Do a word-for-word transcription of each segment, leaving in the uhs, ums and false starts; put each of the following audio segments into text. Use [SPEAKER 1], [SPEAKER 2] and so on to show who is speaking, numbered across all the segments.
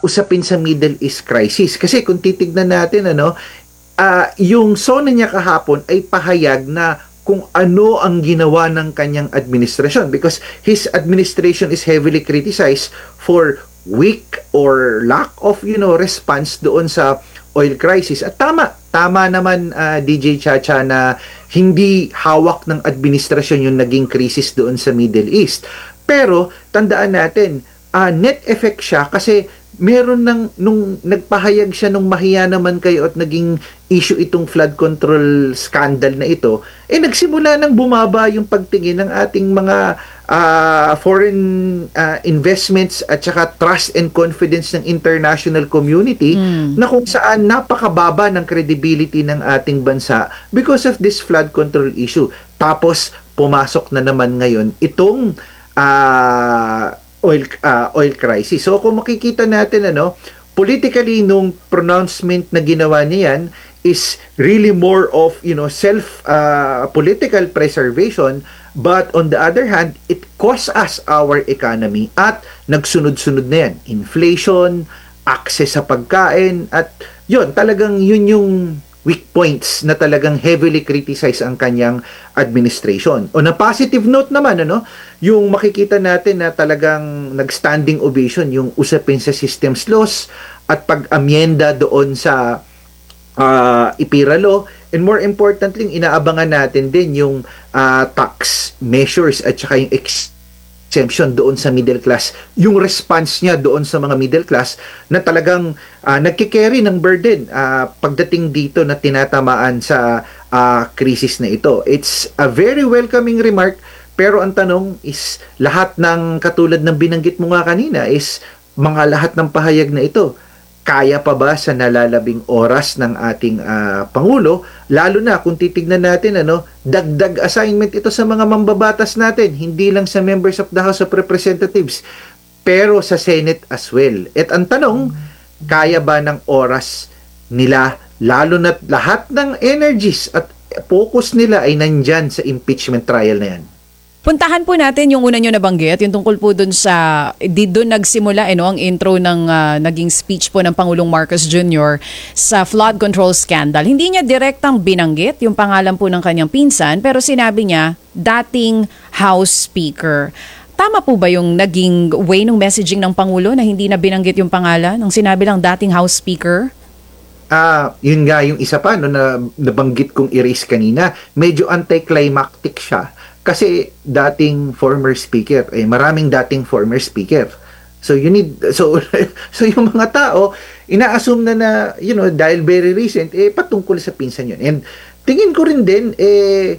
[SPEAKER 1] usapin sa Middle East crisis. Kasi kung titignan natin, ano, uh, yung SONA niya kahapon ay pahayag na kung ano ang ginawa ng kanyang administrasyon, because his administration is heavily criticized for weak or lack of, you know, response doon sa oil crisis. At tama, tama naman uh, D J Chacha na hindi hawak ng administrasyon yung naging crisis doon sa Middle East. Pero tandaan natin, uh, net effect siya kasi meron ng, nung nagpahayag siya nung mahiya naman kayo at naging issue itong flood control scandal na ito, eh nagsimula nang bumaba yung pagtingin ng ating mga uh, foreign uh, investments at saka trust and confidence ng international community mm. na kung saan napakababa ng credibility ng ating bansa because of this flood control issue. Tapos pumasok na naman ngayon itong uh, oil uh, oil crisis. So kung makikita natin, ano, politically nung pronouncement na ginawa niya yan is really more of, you know, self uh, political preservation, but on the other hand it costs us our economy at nagsunod-sunod na yan, inflation, access sa pagkain, at yun talagang yun yung weak points na talagang heavily criticize ang kanyang administration. On a positive note naman, ano, yung makikita natin na talagang nag-standing ovation yung usapin sa systems laws at pag-amyenda doon sa uh, IPIRA law, and more importantly, inaabangan natin din yung uh, tax measures at saka yung ex exemption doon sa middle class, yung response niya doon sa mga middle class na talagang uh, nagkikerry ng burden uh, pagdating dito na tinatamaan sa uh, krisis na ito. It's a very welcoming remark, pero ang tanong is lahat ng katulad ng binanggit mo nga kanina is mga lahat ng pahayag na ito, kaya pa ba sa nalalabing oras ng ating uh, Pangulo, lalo na kung titignan natin, ano, dagdag assignment ito sa mga mambabatas natin, hindi lang sa members of the House of Representatives, pero sa Senate as well. At ang tanong, kaya ba ng oras nila, lalo na lahat ng energies at focus nila ay nandyan sa impeachment trial na yan?
[SPEAKER 2] Puntahan po natin yung una nyo nabanggit, yung tungkol po dun sa, di doon nagsimula eh, no, ang intro ng uh, naging speech po ng Pangulong Marcos Junior sa flood control scandal. Hindi niya direktang binanggit yung pangalan po ng kanyang pinsan, pero sinabi niya, dating House Speaker. Tama po ba yung naging way ng messaging ng Pangulo na hindi na binanggit yung pangalan? Nung sinabi lang dating House Speaker?
[SPEAKER 1] Ah, uh, yun nga yung isa pa, no, na nabanggit kong erase kanina. Medyo anticlimactic siya. Kasi dating former speaker, eh maraming dating former speaker. So you need so so yung mga tao ina-assume na na, you know, dahil very recent eh patungkol sa pinsan yun. And tingin ko rin din eh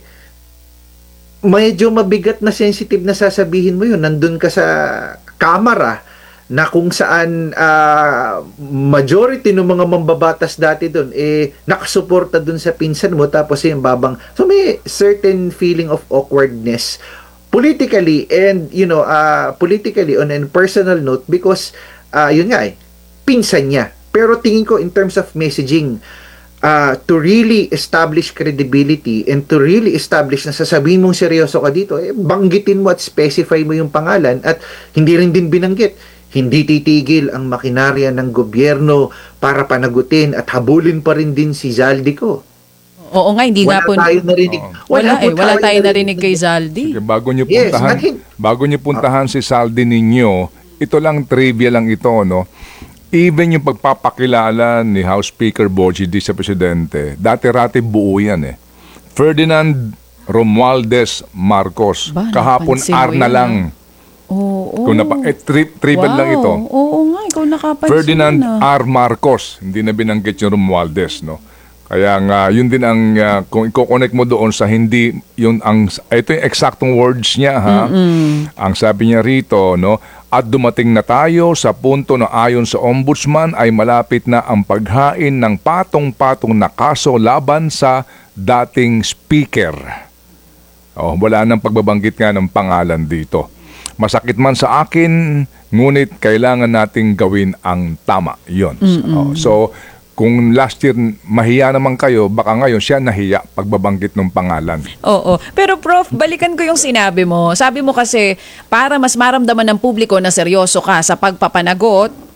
[SPEAKER 1] medyo mabigat na sensitive na sasabihin mo yun. Nandun ka sa kamera na kung saan uh, majority ng mga mambabatas dati doon eh nakasuporta doon sa pinsan mo, tapos yung babang, so may certain feeling of awkwardness politically and, you know, uh, politically on a personal note, because uh, yun nga eh pinsan niya. Pero tingin ko in terms of messaging, uh, to really establish credibility and to really establish na sasabihin mong seryoso ka dito, eh banggitin mo at specify mo yung pangalan, at hindi rin din binanggit hindi titigil ang makinarya ng gobyerno para panagutin at habulin pa rin din si Zaldico.
[SPEAKER 2] Oo nga, hindi
[SPEAKER 1] wala
[SPEAKER 2] nga po.
[SPEAKER 1] Tayo narinig.
[SPEAKER 2] Oh. Wala, wala, eh, wala tayo narinig kay Zaldi.
[SPEAKER 3] Sige, bago niyo puntahan, yes, bago niyo puntahan oh. si Zaldi ninyo, ito lang trivia lang ito, no? Even yung pagpapakilala ni House Speaker Bogie D sa Presidente, dati-rati buo yan eh. Ferdinand Romualdez Marcos, ba, kahapon ar na lang.
[SPEAKER 2] Oo. Oh, oh.
[SPEAKER 3] Napa, eh, tri- tribal wow. lang ito.
[SPEAKER 2] Oo nga, ikaw nakapansin.
[SPEAKER 3] Ferdinand
[SPEAKER 2] na.
[SPEAKER 3] R. Marcos, hindi na binanggit yung Romualdez, no? Kaya nga, yun din ang, uh, kung i-connect mo doon sa hindi, yun ang, ito yung exactong words niya, ha? Mm-mm. Ang sabi niya rito, no? At dumating na tayo sa punto na ayon sa Ombudsman ay malapit na ang paghain ng patong-patong na kaso laban sa dating speaker. Oh, wala nang pagbabanggit nga ng pangalan dito. Masakit man sa akin, ngunit kailangan nating gawin ang tama. Yun. Oh, so, kung last year mahiya naman kayo, baka ngayon siya nahiya pagbabanggit ng pangalan.
[SPEAKER 2] Oo. Pero Prof, balikan ko yung sinabi mo. Sabi mo kasi, para mas maramdaman ng publiko na seryoso ka sa pagpapanagot,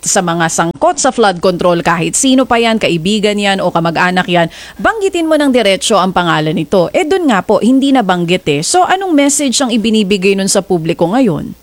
[SPEAKER 2] sa mga sangkot sa flood control, kahit sino pa yan, kaibigan yan o kamag-anak yan, banggitin mo ng diretso ang pangalan nito. Eh doon nga po, hindi nabanggit eh. So anong message ang ibinibigay nun sa publiko ngayon?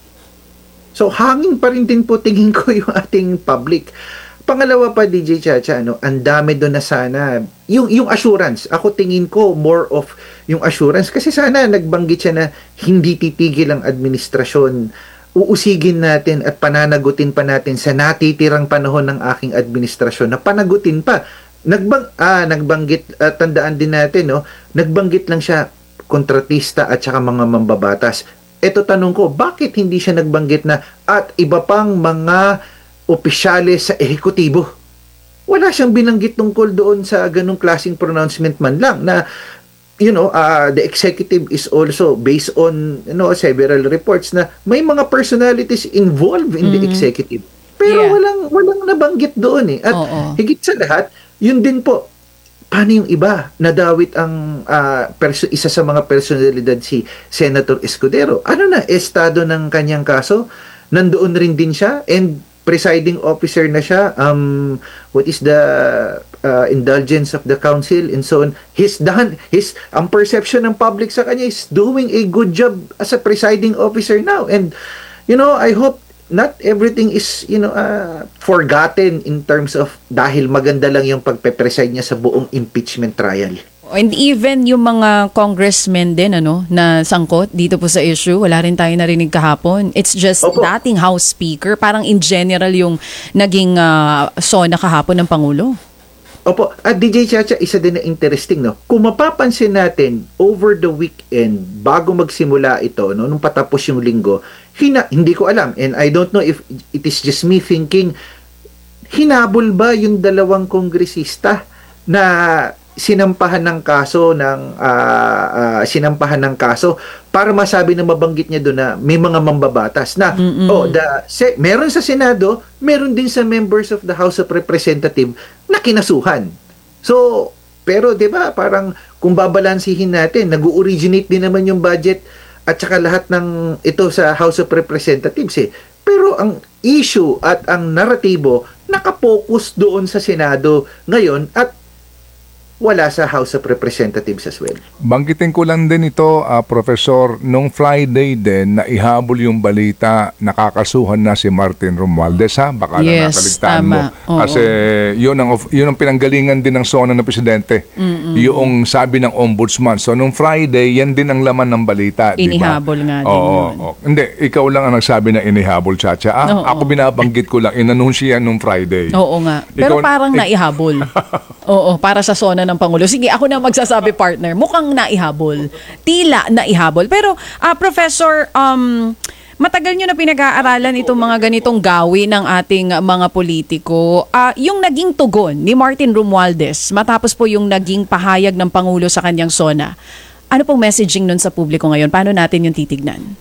[SPEAKER 1] So hangin pa rin din po tingin ko yung ating public. Pangalawa pa, D J Chacha, ano, ang dami doon na sana. Yung, yung assurance, ako tingin ko more of yung assurance. Kasi sana nagbanggit siya na hindi titigil ang administrasyon. Uusigin natin at pananagutin pa natin sa natitirang panahon ng aking administrasyon na panagutin pa. Nagbang, ah, nagbanggit, uh, tandaan din natin, no? Nagbanggit lang siya kontratista at saka mga mambabatas. Eto tanong ko, bakit hindi siya nagbanggit na at iba pang mga opisyales sa ehekutibo? Wala siyang binanggit tungkol doon sa ganung klaseng pronouncement man lang na, you know, uh, the executive is also based on, you know, several reports na may mga personalities involved in the executive. Pero
[SPEAKER 2] Yeah.
[SPEAKER 1] walang walang nabanggit doon eh. At
[SPEAKER 2] Oo.
[SPEAKER 1] higit sa lahat, yun din po, paano yung iba? Nadawit ang ah, perso- isa sa mga personalidad si Senator Escudero. Ano na, estado ng kanyang kaso? Nandoon rin din siya and presiding officer na siya. Um, what is the uh, indulgence of the council and so on. He's done, his, ang perception ng public sa kanya is doing a good job as a presiding officer now. And, you know, I hope not everything is, you know, uh, forgotten in terms of dahil maganda lang yung pagpe-preside niya sa buong impeachment trial.
[SPEAKER 2] And even yung mga congressmen din ano na sangkot dito po sa issue, wala rin tayo narinig kahapon. It's just
[SPEAKER 1] Opo.
[SPEAKER 2] dating House Speaker, parang in general yung naging uh, sona kahapon ng Pangulo.
[SPEAKER 1] Opo, at D J Chacha, isa din na interesting, no? Kung mapapansin natin, over the weekend, bago magsimula ito, no, nung patapos yung linggo, hina, hindi ko alam, and I don't know if it is just me thinking, hinabol ba yung dalawang kongresista na sinampahan ng kaso ng ah, ah, sinampahan ng kaso para masabi na mabanggit niya doon na may mga mambabatas na oh the se, meron sa Senado, meron din sa members of the House of Representatives na kinasuhan. So pero 'di ba parang kung babalansihin natin, nag-originate din naman yung budget at saka lahat ng ito sa House of Representatives eh. Pero ang issue at ang naratibo nakapokus doon sa Senado ngayon at wala sa House of Representatives as well.
[SPEAKER 3] Banggitin ko lang din ito, ah, Professor, nung Friday din na ihabol yung balita, nakakasuhan na si Martin Romualdez, ha? Baka na
[SPEAKER 2] Yes,
[SPEAKER 3] nakaligtaan
[SPEAKER 2] tama.
[SPEAKER 3] mo.
[SPEAKER 2] Oo.
[SPEAKER 3] Kasi yun ang, of- yun ang pinanggalingan din ng SONA ng Presidente. Yung sabi ng Ombudsman. So nung Friday, yan din ang laman ng balita. di ba?
[SPEAKER 2] Inihabol nga din
[SPEAKER 3] Oo,
[SPEAKER 2] yun.
[SPEAKER 3] oo. Hindi, ikaw lang ang nagsabi na inihabol, Chacha. Ah,
[SPEAKER 2] Oo.
[SPEAKER 3] ako binabanggit ko lang, inanunsya yan nung Friday.
[SPEAKER 2] Oo nga. Pero
[SPEAKER 3] Ikaw-
[SPEAKER 2] parang
[SPEAKER 3] ik-
[SPEAKER 2] naihabol. Oo, para sa sona ng Pangulo. Sige, ako na magsasabi, partner. Mukhang naihabol. Tila naihabol. Pero, ah, Professor, um, matagal nyo na pinag-aaralan itong mga ganitong gawin ng ating mga politiko. Ah, yung naging tugon ni Martin Romualdez, matapos po yung naging pahayag ng Pangulo sa kanyang sona, ano pong messaging nun sa publiko ngayon? Paano natin yung titignan?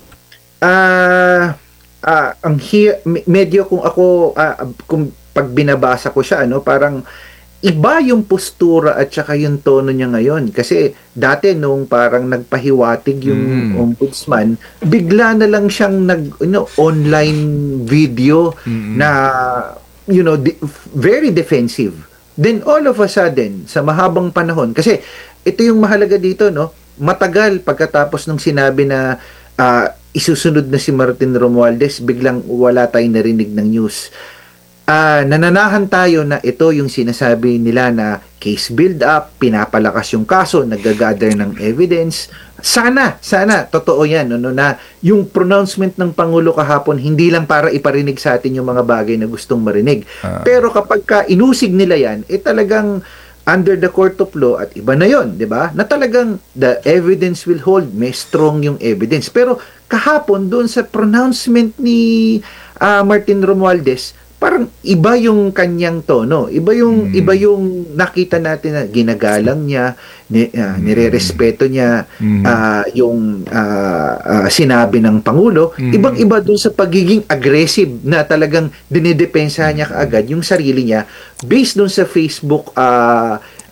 [SPEAKER 1] Ah, ah, ang hi- me- medyo kung ako ah, kung pag binabasa ko siya ano, parang iba yung postura at saka yung tono niya ngayon kasi dati nung parang nagpahiwatig yung
[SPEAKER 3] Mm.
[SPEAKER 1] ombudsman, bigla na lang siyang nag you know, online video na you know de- very defensive. Then all of a sudden sa mahabang panahon kasi ito yung mahalaga dito no, matagal pagkatapos nung sinabi na ah, isusunod na si Martin Romualdez, biglang wala tayong narinig ng news. Ah, nananahan tayo na ito yung sinasabi nila na case build-up, pinapalakas yung kaso, nag-gather ng evidence. Sana, sana, totoo yan, no, na yung pronouncement ng Pangulo kahapon, hindi lang para iparinig sa atin yung mga bagay na gustong marinig.
[SPEAKER 3] Ah.
[SPEAKER 1] Pero kapag ka inusig nila yan, eh talagang under the court of law at iba na yon, di ba? Na talagang the evidence will hold, may strong yung evidence. Pero kahapon, doon sa pronouncement ni ah, Martin Romualdez, parang iba yung kanyang tono. Iba yung iba yung nakita natin na ginagalang niya, ni, ah, nirerespeto niya
[SPEAKER 3] Mhm.
[SPEAKER 1] ah, yung ah, ah, sinabi ng Pangulo.
[SPEAKER 3] Mhm.
[SPEAKER 1] Ibang-iba dun sa pagiging aggressive na talagang dinidepensa niya kaagad yung sarili niya based dun sa Facebook ah,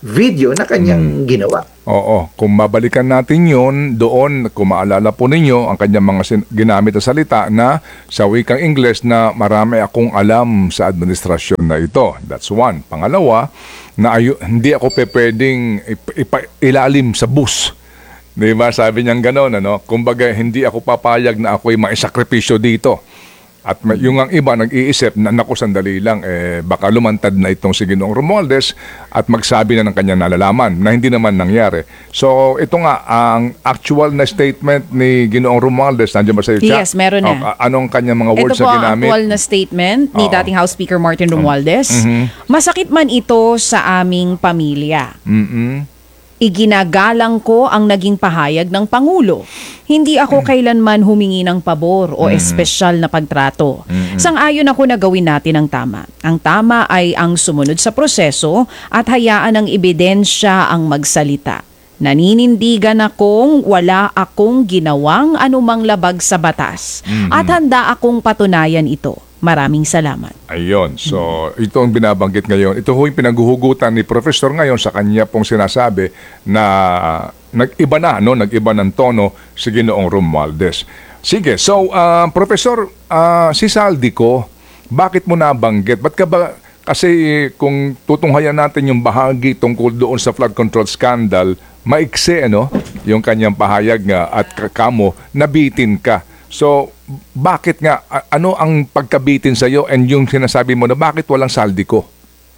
[SPEAKER 1] video na kanyang ginawa.
[SPEAKER 3] Oo, kung babalikan natin yon doon, kung maalala po ninyo, ang kanyang mga sin- ginamit na salita na sa wikang Ingles na marami akong alam sa administrasyon na ito. That's one. Pangalawa, na ayo, hindi ako pe pwedeng ip- ipa- ilalim sa bus. Di ba? Sabi niya gano'n, ano? Kumbaga, hindi ako papayag na ako'y maisakripisyo dito. At may- yung ang iba nag-iisip na naku sandali lang, eh, baka lumantad na itong si Ginoong Romualdez at magsabi na ng kanyang nalalaman na hindi naman nangyari. So ito nga, ang actual na statement ni Ginoong Romualdez, nandiyan ba sa iyo, Cha?
[SPEAKER 2] Yes, meron na.
[SPEAKER 3] O, a- anong kanyang mga
[SPEAKER 2] Ito
[SPEAKER 3] words
[SPEAKER 2] po
[SPEAKER 3] na
[SPEAKER 2] ang
[SPEAKER 3] ginamit?
[SPEAKER 2] actual na statement ni
[SPEAKER 3] Oo.
[SPEAKER 2] dating House Speaker Martin Romualdez. Masakit man ito sa aming pamilya.
[SPEAKER 3] Mm-mm.
[SPEAKER 2] Iginagalang ko ang naging pahayag ng Pangulo. Hindi ako kailanman humingi ng pabor o espesyal na pagtrato. Sang-ayon ako na gawin natin ang tama. Ang tama ay ang sumunod sa proseso at hayaan ng ebidensya ang magsalita. Naninindigan akong wala akong ginawang anumang labag sa batas at handa akong patunayan ito. Maraming salamat.
[SPEAKER 3] Ayun. So, ito ang binabanggit ngayon. Ito ho yung pinaghuhugutan ni Professor ngayon sa kanya pong sinasabi na nag-iba na, no? Nag-iba ng tono si Ginoong Romualdez. Sige. So, uh, Professor, uh, si Saldico, bakit mo nabanggit? Ba't ka ba, kasi kung tutunghayan natin yung bahagi tungkol doon sa flood control scandal, maiksi, ano? Yung kanyang pahayag nga at kamo, nabitin ka. So, bakit nga, a- ano ang pagkabitin sa iyo and yung sinasabi mo na bakit walang Saldico?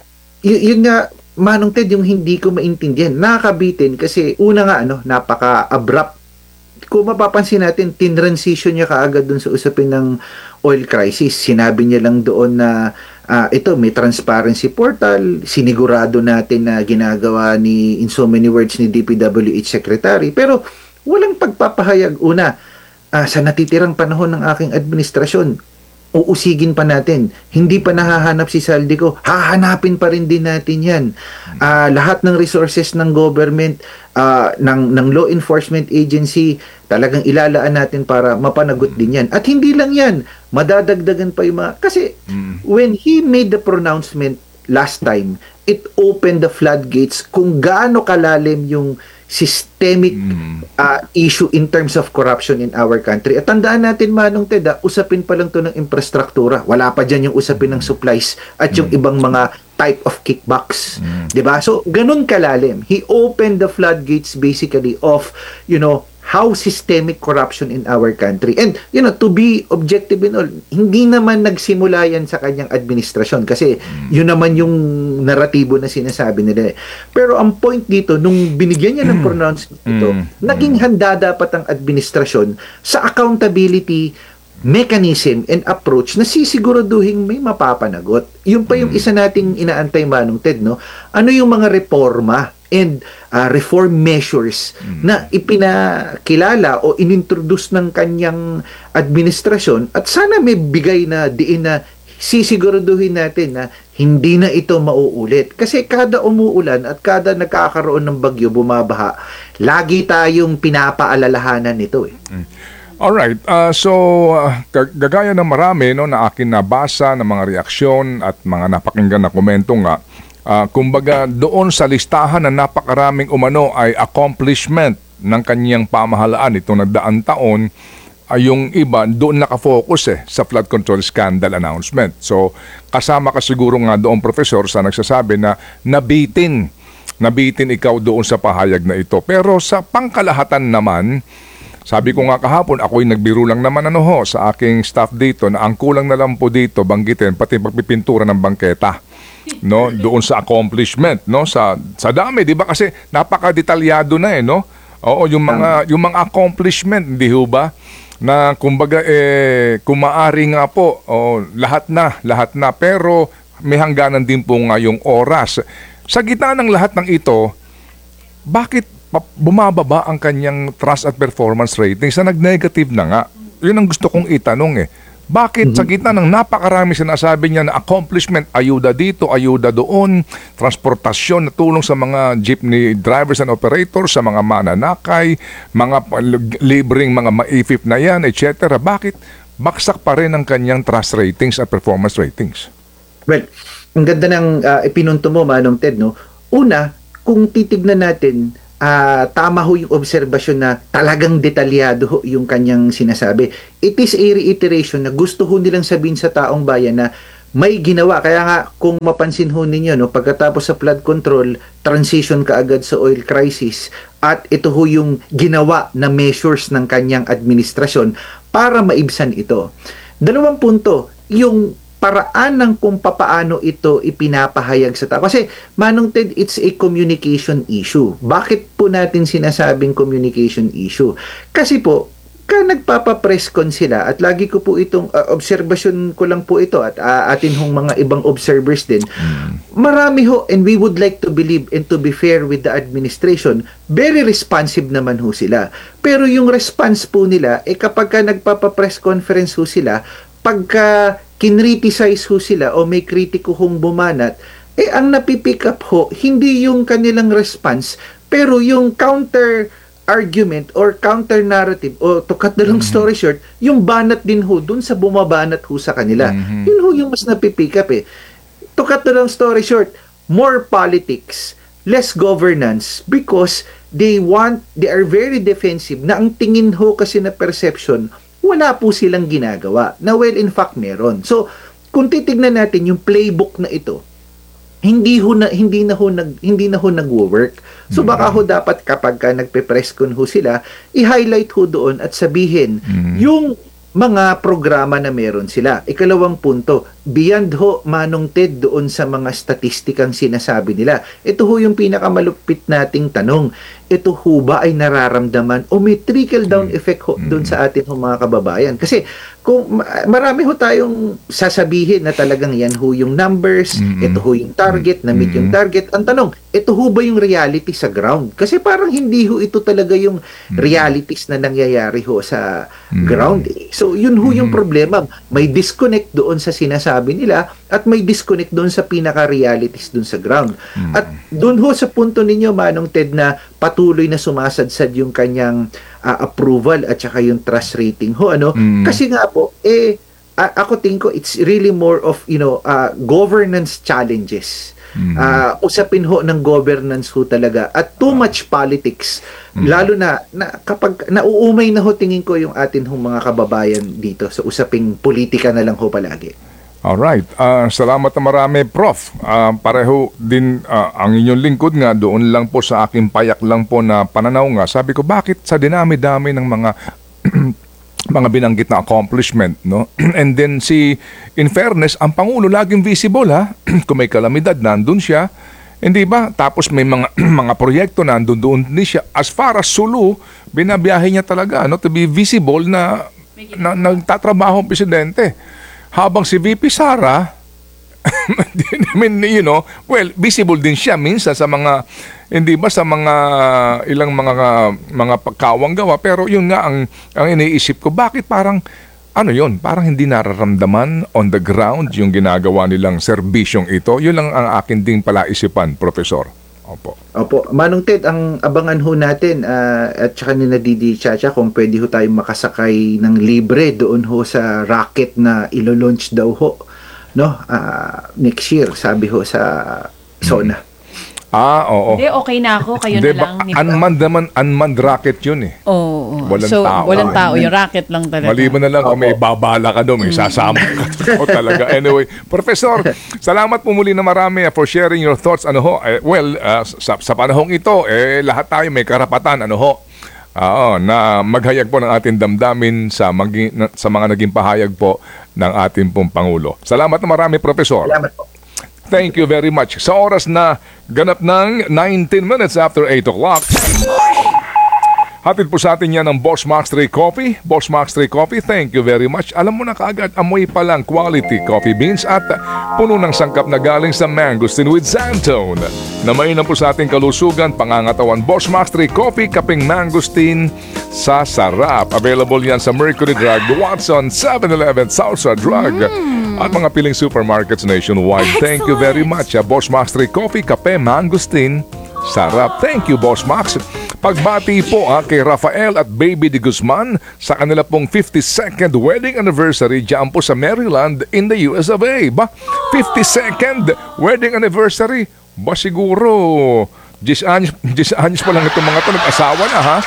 [SPEAKER 1] Y- yun nga, Manong Ted, yung hindi ko maintindihan. Nakakabitin kasi una nga, ano, napaka-abrupt. Kung mapapansin natin, tinransition niya kaagad dun sa usapin ng oil crisis. Sinabi niya lang doon na ah, ito, may transparency portal, sinigurado natin na ginagawa ni, in so many words, ni D P W H Secretary. Pero walang pagpapahayag. Una, ah, sa natitirang panahon ng aking administrasyon, uusigin pa natin. Hindi pa nahahanap si Saldico. Hahanapin pa rin din natin yan. Ah, lahat ng resources ng government, ah, ng, ng law enforcement agency, talagang ilalaan natin para mapanagot din yan. At hindi lang yan. Madadagdagan pa yung mga... Kasi when he made the pronouncement last time, it opened the floodgates kung gaano kalalim yung systemic uh, issue in terms of corruption in our country. At tandaan natin, Manong Ted, ah, usapin pa lang to ng infrastruktura. Wala pa dyan yung usapin ng supplies at yung ibang mga type of kickbacks. 'Di ba? So, ganun kalalim. He opened the floodgates basically of, you know, how systemic corruption in our country. And, you know, to be objective in all, hindi naman nagsimula yan sa kanyang administrasyon kasi yun naman yung naratibo na sinasabi nila. Pero ang point dito, nung binigyan niya ng pronouncement ito, naging handa dapat ang administrasyon sa accountability mechanism and approach na sisiguraduhin may mapapanagot. Yun pa yung isa nating inaantay, Manong Ted, no? Ano yung mga reforma and uh, reform measures na ipinakilala o inintroduce ng kanyang administrasyon at sana may bigay na diin na sisiguraduhin natin na hindi na ito mauulit. Kasi kada umuulan at kada nagkakaroon ng bagyo, bumabaha, lagi tayong pinapaalalahanan nito eh.
[SPEAKER 3] Alright, uh, so uh, kag- gagaya ng marami no, na akin nabasa ng mga reaksyon at mga napakinggan na komento nga, uh, kumbaga doon sa listahan na napakaraming umano ay accomplishment ng kanyang pamahalaan itong nagdaang taon, ay yung iba doon nakafocus eh sa flood control scandal announcement. So kasama ka siguro nga doon, Professor, sa nagsasabi na nabitin, nabitin ikaw doon sa pahayag na ito. Pero sa pangkalahatan naman, sabi ko nga kahapon, ako'y nagbiro lang naman ano ho sa aking staff dito na ang kulang na lang po dito banggitin pati pagpipintura ng bangketa. No, doon sa accomplishment, no, sa sa dami, 'di ba? Kasi napaka-detalyado na eh, no? Oo, yung mga yung mga accomplishment, hindi ho ba? Na kumbaga eh kung maaari nga po, oh, lahat na, lahat na, pero may hangganan din po nga yung oras. Sa gitna ng lahat ng ito, bakit pa- bumababa ang kanyang trust at performance rating sa nag-negative na nga? Yun ang gusto kong itanong eh. Bakit sa gitna ng napakarami sinasabi niya na accomplishment, ayuda dito, ayuda doon, transportasyon na tulong sa mga jeepney drivers and operators, sa mga mananakay, mga pa- libreng mga maifip na yan, et cetera. Bakit baksak pa rin ang kanyang trust ratings at performance ratings?
[SPEAKER 1] Well, ang ganda ng uh, ipinunto mo, Manong Ted, no? Una, kung titignan natin, ah, tama ho yung obserbasyon na talagang detalyado ho yung kanyang sinasabi. It is a reiteration na gusto ho nilang sabihin sa taong bayan na may ginawa. Kaya nga, kung mapansin ho ninyo, no, pagkatapos sa flood control, transition ka agad sa oil crisis, at ito ho yung ginawa na measures ng kanyang administrasyon para maibsan ito. Dalawang punto, yung paraan ng kung papaano ito ipinapahayag sa tao. Kasi, Manong Ted, it's a communication issue. Bakit po natin sinasabing communication issue? Kasi po, ka nagpapapress con sila, at lagi ko po itong, uh, obserbasyon ko lang po ito, at uh, atin hong mga ibang observers din, marami ho, and we would like to believe and to be fair with the administration, very responsive naman ho sila. Pero yung response po nila, eh kapag ka nagpapapress conference ho sila, pagka kinriticize ho sila o may kritiko hong bumanat, eh ang napipick up ho, hindi yung kanilang response, pero yung counter argument or counter narrative, o to cut the long story short, yung banat din ho dun sa bumabanat ho sa kanila.
[SPEAKER 3] Mhm.
[SPEAKER 1] Yun ho yung mas napipick up eh. To cut the long story short, more politics, less governance, because they want, they are very defensive na ang tingin ho kasi na perception, wala po silang ginagawa. Na well, in fact, meron. So, kung titignan natin yung playbook na ito, hindi ho na hindi na ho nag hindi na ho nagwo-work. So baka ho dapat kapag ka nagpe-press con ho sila, i-highlight ho doon at sabihin yung mga programa na meron sila. Ikalawang punto, beyond ho, Manong Ted, doon sa mga statistikang sinasabi nila. Ito ho yung pinakamalupit nating tanong. Ito ho ba ay nararamdaman o may trickle-down effect ho doon sa atin ho mga kababayan? Kasi kung ma- marami ho tayong sasabihin na talagang yan ho yung numbers, ito ho yung target, na-meet yung target. Ang tanong, ito ho ba yung reality sa ground? Kasi parang hindi ho ito talaga yung realities na nangyayari ho sa ground. Eh. So, yun ho yung problema. May disconnect doon sa sinasabi nila at may disconnect doon sa pinaka-realities doon sa ground. At doon ho sa punto ninyo, Manong Ted, na patuloy na sumasadsad yung kanyang uh, approval at saka yung trust rating ho, ano? Kasi nga po, eh, a- ako tingin ko, it's really more of, you know, uh, governance challenges. Uh, usapin ho ng governance ho talaga at too much politics, lalo na, na kapag nauumay na ho tingin ko yung atin hong mga kababayan dito sa usaping politika na lang ho palagi.
[SPEAKER 3] Alright. Ah, salamat na marami, Prof. Ah, pareho din ah, ang inyong lingkod nga, doon lang po sa aking payak lang po na pananaw nga. Sabi ko, bakit sa dinami-dami ng mga mga binanggit na accomplishment, no? And then si, in fairness, ang Pangulo laging visible, ha? Kung may kalamidad, nandun siya. Hindi ba? Tapos may mga mga proyekto nandun doon din siya. As far as Sulu, binabiyahe niya talaga, no? To be visible na, na nagtatrabaho ang presidente. Habang si V P Sara, I mean, you know, well, visible din siya minsan sa mga, hindi ba sa mga ilang mga mga pagkawang gawa, pero yun nga ang, ang iniisip ko, bakit parang, ano yun, parang hindi nararamdaman on the ground yung ginagawa nilang serbisyong ito. Yun lang ang akin ding palaisipan, Professor. Opo.
[SPEAKER 1] Opo. Manong Ted, ang abangan ho natin uh, at saka ni Nadidi Chacha kung pwede ho tayong makasakay ng libre doon ho sa rocket na ilo-launch daw ho, no? Uh, next year, sabi ho sa SONA.
[SPEAKER 3] Ah, oo.
[SPEAKER 2] Hindi, okay na ako. Kayo
[SPEAKER 3] Hindi
[SPEAKER 2] na
[SPEAKER 3] ba,
[SPEAKER 2] lang. Ni
[SPEAKER 3] unmanned naman, unmanned rocket yun eh.
[SPEAKER 2] Oo.
[SPEAKER 3] Walang
[SPEAKER 2] so,
[SPEAKER 3] tao.
[SPEAKER 2] walang tao. Yung rocket lang talaga.
[SPEAKER 3] Maliban na lang kung may babala ka doon, may sasama ka. O talaga. Anyway, Professor, salamat po muli na marami for sharing your thoughts. Ano ho? Eh, well, uh, sa, sa panahong ito, eh, lahat tayo may karapatan. Ano ho? Oo, na maghayag po ng ating damdamin sa, magi, na, sa mga naging pahayag po ng ating pong Pangulo. Salamat na marami, Professor.
[SPEAKER 1] Salamat po.
[SPEAKER 3] Thank you very much. Sa oras na ganap ng nineteen minutes after eight o'clock, hatid po sa atin yan ng Boss Max three Coffee. Boss Max three Coffee, thank you very much. Alam mo na kaagad, amoy pa lang quality coffee beans at puno ng sangkap na galing sa Mangosteen with Xantone. Na mainam po sa ating kalusugan, pangangatawan. Boss Max three Coffee, kaping Mangosteen sa sarap. Available yan sa Mercury Drug, Watson, seven eleven, Salsa Drug, at mga piling supermarkets nationwide. Thank you very much. ah, Boss Max three Coffee, kape, Mangosteen, sarap. Thank you, Boss Max. Pagbati po ah, kay Rafael at Baby de Guzman sa kanila pong fifty-second wedding anniversary dyan po sa Maryland in the U S of A. Ba, fifty-second wedding anniversary? Ba siguro Diyes anyos, diyes anyos pa lang itong mga to, nag-asawa na ha.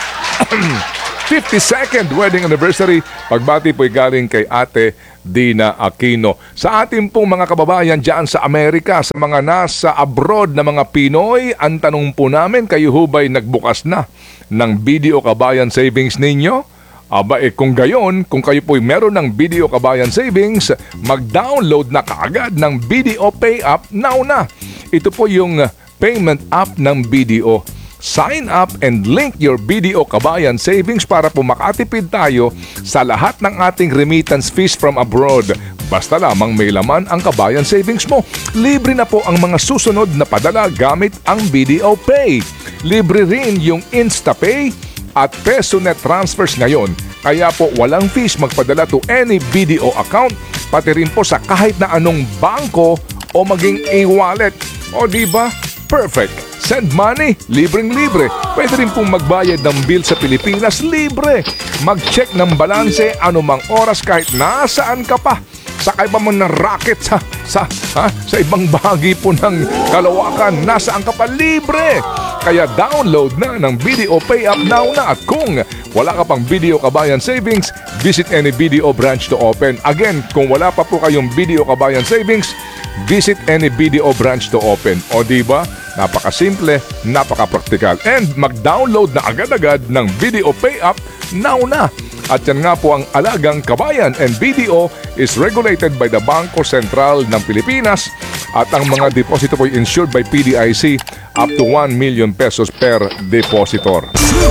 [SPEAKER 3] fifty-second wedding anniversary. Pagbati po'y galing kay Ate Dina Aquino. Sa ating pong mga kababayan dyan sa Amerika, sa mga nasa abroad na mga Pinoy, ang tanong po namin, kayo ho ba'y nagbukas na ng Video Kabayan Savings ninyo? Aba, eh kung gayon, kung kayo po'y meron ng Video Kabayan Savings, mag-download na kaagad ng B D O Pay App now na. Ito po yung payment app ng B D O. Sign up and link your B D O Kabayan Savings para po makatipid tayo sa lahat ng ating remittance fees from abroad. Basta lamang may laman ang Kabayan Savings mo. Libre na po ang mga susunod na padala gamit ang B D O Pay. Libre rin yung InstaPay at PesoNet transfers ngayon. Kaya po walang fees magpadala to any B D O account, pati rin po sa kahit na anong bangko o maging e-wallet. O diba? Perfect! Send money, libreng-libre. Pwede rin pong magbayad ng bill sa Pilipinas, libre. Mag-check ng balanse anumang oras kahit nasaan ka pa. Sakay pa mo ng racket sa, sa, ha? sa ibang bahagi po ng kalawakan. Nasaan ka pa, libre. Kaya download na ng B D O Pay App now na. At kung wala ka pang B D O Kabayan Savings, visit any B D O branch to open. Again, kung wala pa po kayong B D O Kabayan Savings, visit any B D O branch to open. O diba? Napakasimple, napaka-praktikal. And mag-download na agad-agad ng B D O Pay App now na. At yan nga po ang Alagang Kabayan, and B D O is regulated by the Bangko Sentral ng Pilipinas at ang mga deposito po insured by P D I C up to one million pesos per depositor.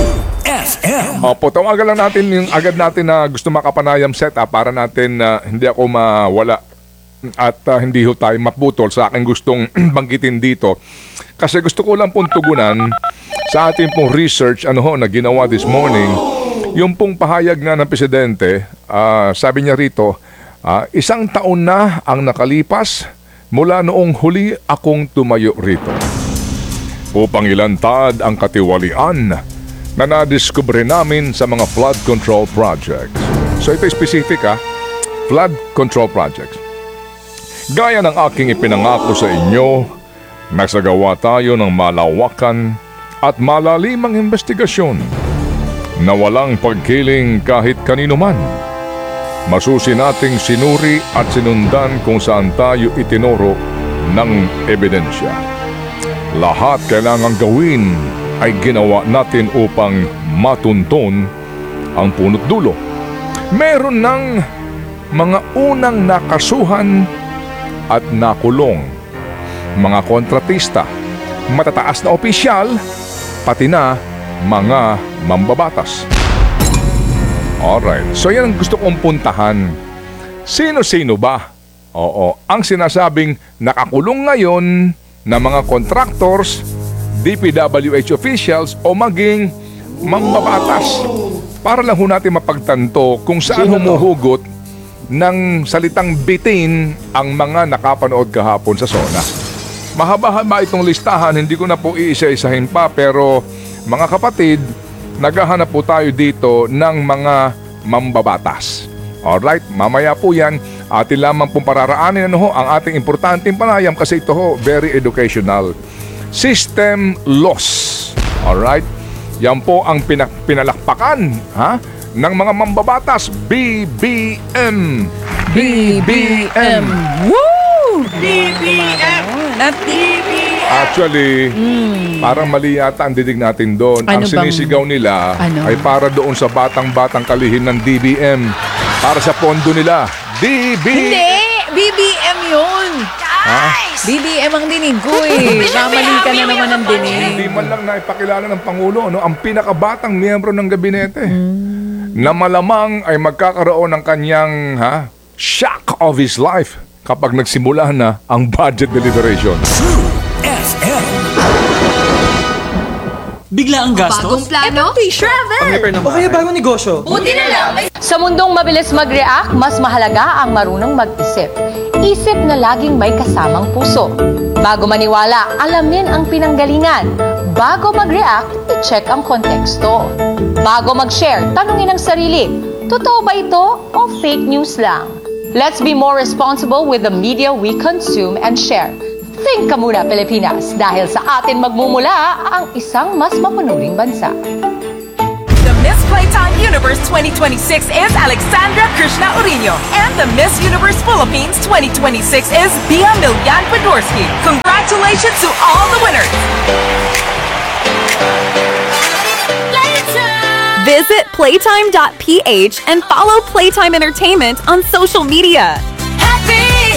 [SPEAKER 4] F M.
[SPEAKER 3] Opo, tawagan lang natin yung agad natin na gusto makapanayam set up para natin na hindi ako mawala at uh, hindi ho tayo maputol sa aking gustong banggitin dito. Kasi gusto ko lang pong tugunan sa ating pong research ano ho, na ginawa this morning. Yung pong pahayag nga ng Presidente, uh, sabi niya rito, uh, isang taon na ang nakalipas mula noong huli akong tumayo rito upang ilantad ang katiwalian na nadiskubre namin sa mga flood control projects. So ito specific ha, flood control projects. Gaya ng aking ipinangako sa inyo, nagsagawa tayo ng malawakan at malalimang investigasyon na walang pagkiling kahit kanino man. Masusi nating sinuri at sinundan kung saan tayo itinuro ng ebidensya. Lahat kailangang gawin ay ginawa natin upang matunton ang punot dulo. Meron ng mga unang nakasuhan at nakulong, mga kontratista, matataas na opisyal, pati na mga mambabatas. Alright, so yan ang gusto kong puntahan. Sino-sino ba? Oo, ang sinasabing nakakulong ngayon na mga contractors, D P W H officials o maging mambabatas. Para lang ho natin mapagtanto kung saan humuhugot ng salitang bitin ang mga nakapanood kahapon sa SONA. Mahaba-haba itong listahan, hindi ko na po iisa-isahin pa, pero mga kapatid, naghahanap po tayo dito ng mga mambabatas. Alright, mamaya po yan. Atin lamang pong pararaanin ano ho, ang ating importanteng panayam kasi ito ho, very educational. System loss. Alright, yan po ang pinak- pinalakpakan ha? ng mga mambabatas. B B M.
[SPEAKER 2] B B M. Woo! B B M. At B B M.
[SPEAKER 3] Actually, parang mali yata ang didig natin doon.
[SPEAKER 2] Ano
[SPEAKER 3] ang sinisigaw nila
[SPEAKER 2] Ano?
[SPEAKER 3] ay para doon sa batang-batang kalihin ng D B M. Para sa pondo nila. D B M.
[SPEAKER 2] Hindi! B B M yun! B B M ang dinig ko eh. Kamali ka na naman ng dinig.
[SPEAKER 3] Hindi man lang naipakilala ng Pangulo, no? Ang pinakabatang miyembro ng gabinete. Na malamang ay magkakaroon ng kanyang ha, shock of his life kapag nagsimula na ang budget deliberation.
[SPEAKER 4] F M. Bigla ang gastos?
[SPEAKER 5] Bagong plano? Travel?
[SPEAKER 6] O kaya bagong negosyo?
[SPEAKER 5] Buti na lang may
[SPEAKER 7] Sa mundong mabilis mag-react, mas mahalaga ang marunong mag-isip. Isip na laging may kasamang puso. Bago maniwala, alamin ang pinanggalingan. Bago mag-react, i-check ang konteksto. Bago mag-share, tanungin ang sarili, totoo ba ito o fake news lang? Let's be more responsible with the media we consume and share. Think ka muna, Pilipinas, dahil sa atin magmumula ang isang mas mapanuring bansa.
[SPEAKER 6] The Miss Playtime Universe twenty twenty-six is Alexandra Krishna Urino, and the Miss Universe Philippines twenty twenty-six is Bia Milyan Podorski. Congratulations to all the winners!
[SPEAKER 5] Visit playtime dot p h and follow Playtime Entertainment on social media.
[SPEAKER 6] Happy!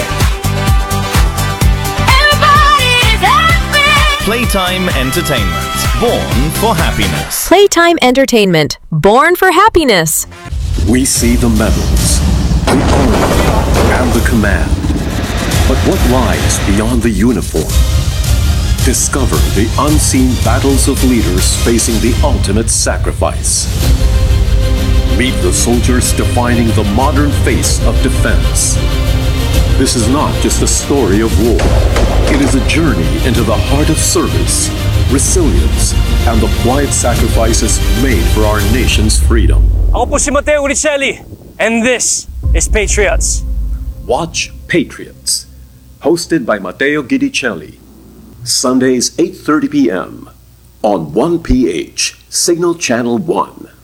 [SPEAKER 6] Everybody's happy!
[SPEAKER 8] Playtime Entertainment, born for happiness.
[SPEAKER 5] Playtime Entertainment, born for happiness.
[SPEAKER 9] We see the medals, the honor, and the command. But what lies beyond the uniform? Discover the unseen battles of leaders facing the ultimate sacrifice. Meet the soldiers defining the modern face of defense. This is not just a story of war. It is a journey into the heart of service, resilience, and the quiet sacrifices made for our nation's freedom.
[SPEAKER 10] Ako po si Mateo Uricelli, and this is Patriots.
[SPEAKER 9] Watch Patriots, hosted by Matteo Guidicelli. Sundays eight thirty p m on one P H, Signal Channel one.